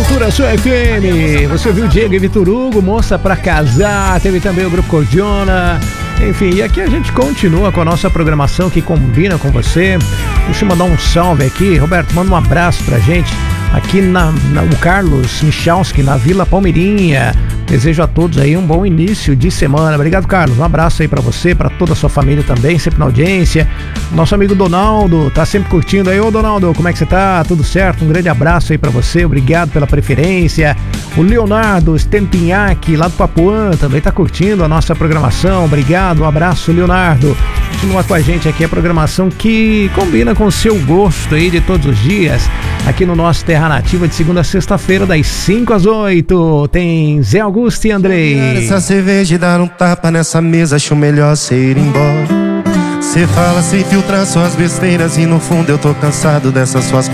Cultura Sua FM. Você viu Diego e Vitor Hugo, Moça Pra Casar, teve também o Grupo Cordiona. Enfim, e aqui a gente continua com a nossa programação que combina com você. Deixa eu mandar um salve aqui. Roberto, manda um abraço pra gente aqui o Carlos Michalski, na Vila Palmeirinha. Desejo a todos aí um bom início de semana. Obrigado, Carlos. Um abraço aí pra você, pra toda a sua família também, sempre na audiência. Nosso amigo Donaldo tá sempre curtindo aí. Ô, Donaldo, como é que você tá? Tudo certo? Um grande abraço aí pra você. Obrigado pela preferência. O Leonardo Stempinhac, lá do Papuã, também tá curtindo a nossa programação. Obrigado, um abraço, Leonardo. Continua com a gente aqui a programação que combina com o seu gosto aí de todos os dias. Aqui no nosso Terra Nativa, de segunda a sexta-feira, das 5 às 8. Tem Zé Augusto e Andrei. Essa cerveja e dar um tapa nessa mesa, acho melhor cê ir embora. Cê fala sem filtrar suas besteiras e no fundo eu tô cansado dessas suas